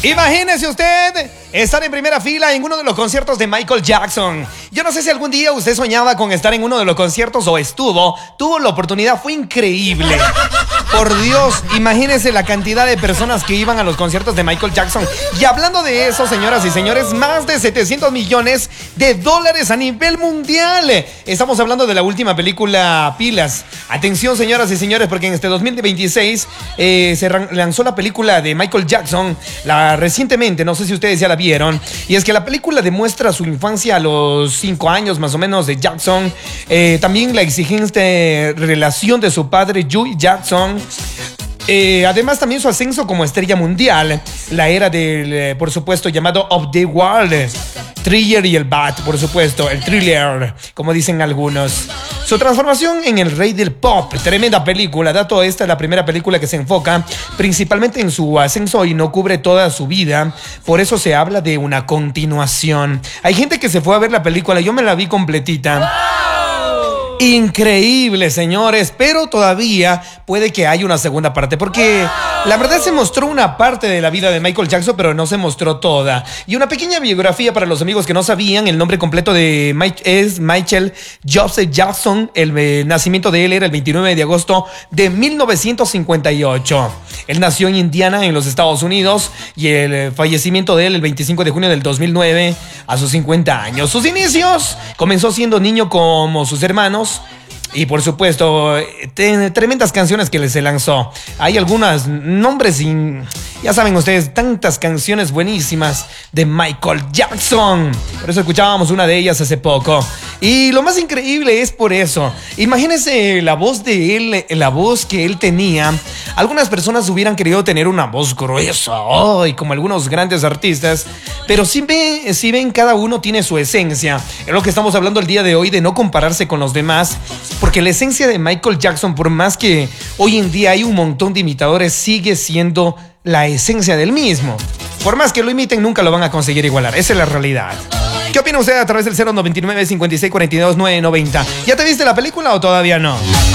Imagínese usted estar en primera fila en uno de los conciertos de Michael Jackson. Yo no sé si algún día usted soñaba con estar en uno de los conciertos o tuvo la oportunidad, fue increíble. Por Dios, imagínese la cantidad de personas que iban a los conciertos de Michael Jackson. Y hablando de eso, señoras y señores, más de 700 millones de dólares a nivel mundial. Estamos hablando de la última película Pilas. Atención, señoras y señores, porque en este 2026 se lanzó la película de Michael Jackson, recientemente, no sé si ustedes ya la vieron. Y es que la película demuestra su infancia a los 5 años más o menos de Jackson. También la exigente relación de su padre, Joey Jackson. Además también su ascenso como estrella mundial, la era del, por supuesto, llamado Of the World, Thriller y el Bat, por supuesto, el Thriller, como dicen algunos. Su transformación en el rey del pop, tremenda película. Dato, esta es la primera película que se enfoca principalmente en su ascenso y no cubre toda su vida. Por eso se habla de una continuación. Hay gente que se fue a ver la película, yo me la vi completita. Increíble, señores, pero todavía puede que haya una segunda parte, porque la verdad se mostró una parte de la vida de Michael Jackson, pero no se mostró toda. Y una pequeña biografía para los amigos que no sabían: el nombre completo de es Michael Joseph Jackson. El nacimiento de él era el 29 de agosto de 1958. Él nació en Indiana, en los Estados Unidos, y el fallecimiento de él el 25 de junio del 2009, a sus 50 años. Sus inicios: comenzó siendo niño como sus hermanos. Y por supuesto, tremendas canciones que se lanzó. Hay algunos nombres, ya saben ustedes, tantas canciones buenísimas de Michael Jackson. Por eso escuchábamos una de ellas hace poco. Y lo más increíble es por eso. Imagínense la voz de él, la voz que él tenía. Algunas personas hubieran querido tener una voz gruesa, como algunos grandes artistas. Pero si ven, cada uno tiene su esencia. Es lo que estamos hablando el día de hoy, de no compararse con los demás. Porque la esencia de Michael Jackson, por más que hoy en día hay un montón de imitadores, sigue siendo la esencia del mismo. Por más que lo imiten, nunca lo van a conseguir igualar. Esa es la realidad. ¿Qué opina usted a través del 099 56 42 990? ¿Ya te viste la película o todavía no?